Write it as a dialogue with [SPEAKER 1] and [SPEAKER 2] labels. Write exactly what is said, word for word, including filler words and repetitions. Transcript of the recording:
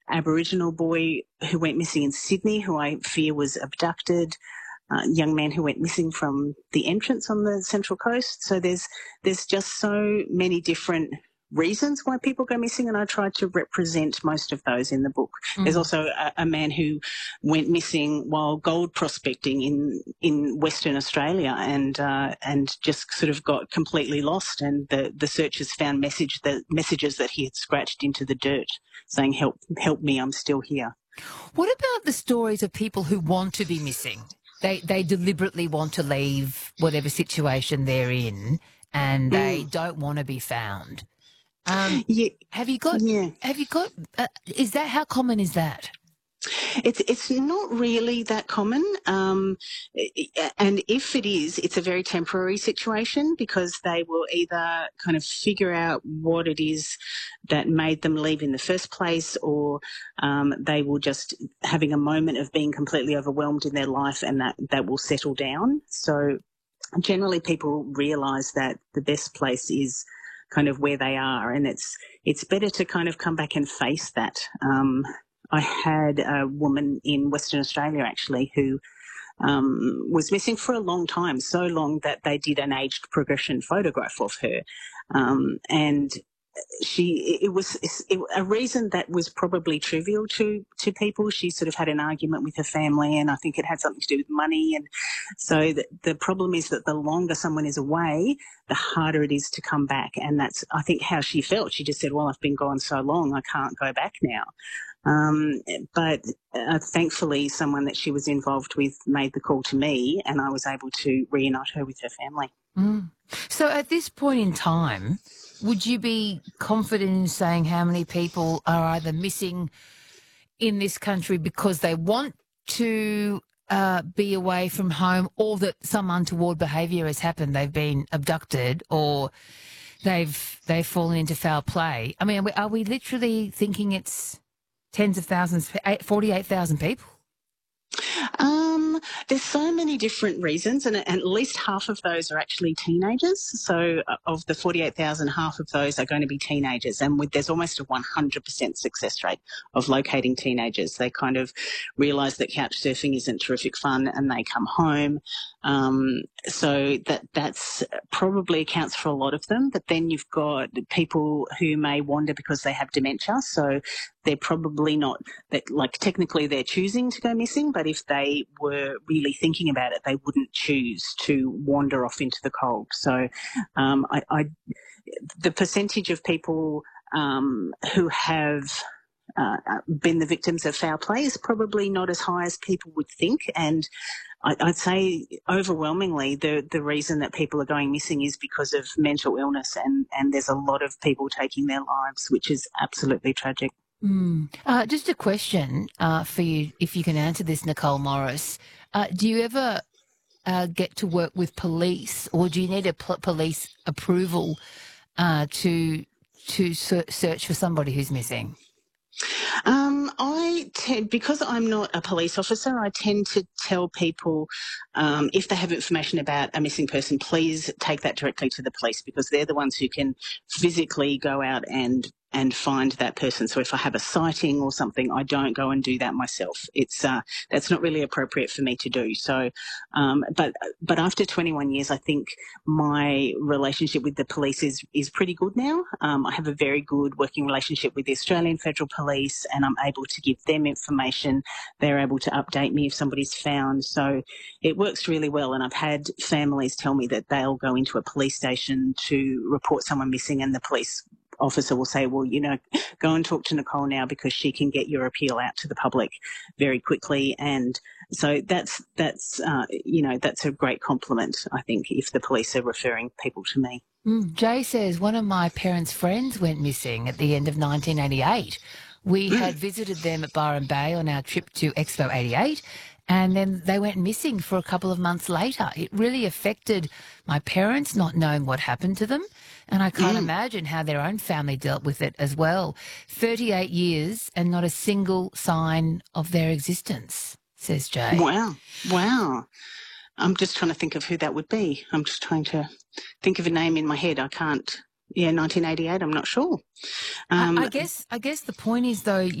[SPEAKER 1] Aboriginal boy who went missing in Sydney, who I fear was abducted. Uh, young man who went missing from the entrance on the Central Coast. So there's there's just so many different reasons why people go missing, and I tried to represent most of those in the book. Mm. There's also a, a man who went missing while gold prospecting in in Western Australia, and uh, and just sort of got completely lost. And the, the searchers found message the messages that he had scratched into the dirt, saying, "Help, help me, I'm still here."
[SPEAKER 2] What about the stories of people who want to be missing? They they deliberately want to leave whatever situation they're in, and they mm. don't want to be found. Um,
[SPEAKER 1] yeah,
[SPEAKER 2] have you got?
[SPEAKER 1] Yeah.
[SPEAKER 2] Have you got? Uh, is that how common is that?
[SPEAKER 1] It's it's not really that common, um, and if it is, it's a very temporary situation, because they will either kind of figure out what it is that made them leave in the first place, or um, they will just having a moment of being completely overwhelmed in their life, and that, that will settle down. So generally people realise that the best place is kind of where they are, and it's it's better to kind of come back and face that. Um, I had a woman in Western Australia actually who um, was missing for a long time, so long that they did an aged progression photograph of her. Um, and she, it was it, a reason that was probably trivial to, to people. She sort of had an argument with her family, and I think it had something to do with money. And so the, the problem is that the longer someone is away, the harder it is to come back. And that's, I think, how she felt. She just said, well, I've been gone so long, I can't go back now. Um, but uh, thankfully someone that she was involved with made the call to me, and I was able to reunite her with her family.
[SPEAKER 2] Mm. So at this point in time, would you be confident in saying how many people are either missing in this country because they want to uh, be away from home, or that some untoward behaviour has happened, they've been abducted, or they've they've fallen into foul play? I mean, are we, are we literally thinking it's tens of thousands, forty-eight thousand people?
[SPEAKER 1] Um, there's so many different reasons, and at least half of those are actually teenagers. So of the forty-eight thousand, half of those are going to be teenagers, and with, there's almost a one hundred percent success rate of locating teenagers. They kind of realise that couch surfing isn't terrific fun, and they come home. Um, so that that's probably accounts for a lot of them. But then you've got people who may wander because they have dementia, so they're probably not that, like, technically they're choosing to go missing, but if they were really thinking about it, they wouldn't choose to wander off into the cold. So um, I, I, the percentage of people um, who have uh, been the victims of foul play is probably not as high as people would think. And I, I'd say overwhelmingly the, the reason that people are going missing is because of mental illness, and, and there's a lot of people taking their lives, which is absolutely tragic.
[SPEAKER 2] Mm. Uh, just a question uh, for you, if you can answer this, Nicole Morris. Uh, do you ever uh, get to work with police, or do you need a p- police approval uh, to to ser- search for somebody who's missing?
[SPEAKER 1] Um, I tend, because I'm not a police officer, I tend to tell people um, if they have information about a missing person, please take that directly to the police, because they're the ones who can physically go out and and find that person. So if I have a sighting or something, I don't go and do that myself. It's uh, that's not really appropriate for me to do. So, um, but but after twenty-one years, I think my relationship with the police is is pretty good now. Um, I have a very good working relationship with the Australian Federal Police, and I'm able to give them information. They're able to update me if somebody's found. So it works really well. And I've had families tell me that they'll go into a police station to report someone missing, and the police officer will say, well, you know, go and talk to Nicole now, because she can get your appeal out to the public very quickly. And so that's, that's uh, you know, that's a great compliment, I think, if the police are referring people to me.
[SPEAKER 2] Mm. Jay says, one of my parents' friends went missing at the end of nineteen eighty-eight. We had visited them at Byron Bay on our trip to Expo eighty-eight, and then they went missing for a couple of months later. It really affected my parents, not knowing what happened to them, and I can't mm. imagine how their own family dealt with it as well. thirty-eight years and not a single sign of their existence, says Jay.
[SPEAKER 1] Wow. Wow. I'm just trying to think of who that would be. I'm just trying to think of a name in my head. I can't. Yeah, nineteen eighty-eight, I'm not sure.
[SPEAKER 2] Um, I, I guess I guess the point is, though,